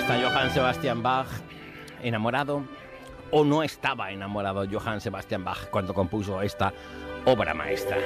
¿Está Johann Sebastian Bach enamorado o no estaba enamorado Johann Sebastian Bach cuando compuso esta obra maestra?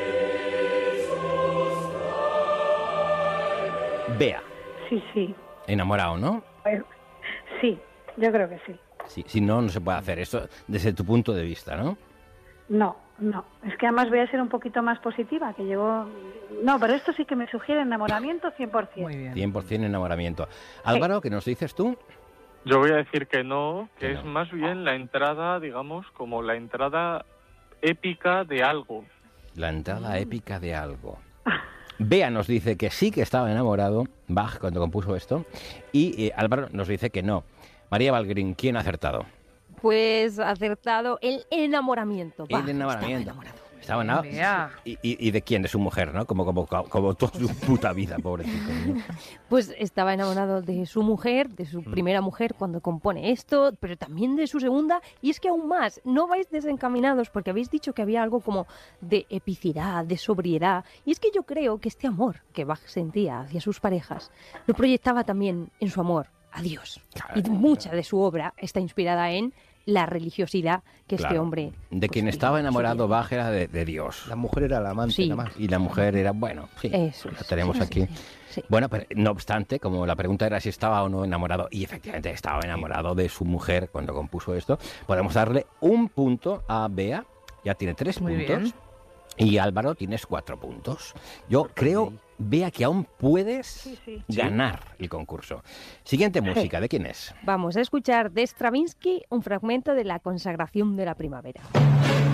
Bea. Sí. Enamorado, ¿no? Sí, yo creo que sí. Sí, si no, no se puede hacer eso desde tu punto de vista, ¿no? No. Es que además voy a ser un poquito más positiva, que llevo... No, pero esto sí que me sugiere enamoramiento 100%. Muy bien. 100% enamoramiento. Álvaro, ¿qué nos dices tú? Yo voy a decir que no, que Que es no. más bien la entrada, digamos, como la entrada épica de algo. La entrada épica de algo. Bea nos dice que sí que estaba enamorado, Bach, cuando compuso esto, y Álvaro nos dice que no. María Valgrín, ¿quién ha acertado? Pues acertado el enamoramiento. El enamoramiento. Estaba enamorado. Bea. ¿Y de quién? De su mujer, ¿no? Como toda su puta vida, pobrecito, ¿no? Pues estaba enamorado de su mujer, de su primera mujer cuando compone esto, pero también de su segunda. Y es que aún más, no vais desencaminados porque habéis dicho que había algo como de epicidad, de sobriedad. Y es que yo creo que este amor que Bach sentía hacia sus parejas lo proyectaba también en su amor a Dios. Claro, Y mucha de su obra está inspirada en la religiosidad que este Claro. hombre... De pues, quien digamos, estaba enamorado seguía. Bach era de Dios. La mujer era la amante, Sí. nada más. Y la mujer era, bueno, sí, Eso la es. tenemos Sí, aquí. sí. Bueno, pero no obstante, como la pregunta era si estaba o no enamorado, y efectivamente estaba enamorado de su mujer cuando compuso esto, podemos darle un punto a Bea, ya tiene 3 Muy puntos, bien. y Álvaro tienes 4 puntos. Yo creo, Bea, que aún puedes Sí. ganar el concurso. Siguiente música, ¿de quién es? Vamos a escuchar de Stravinsky un fragmento de La consagración de la primavera.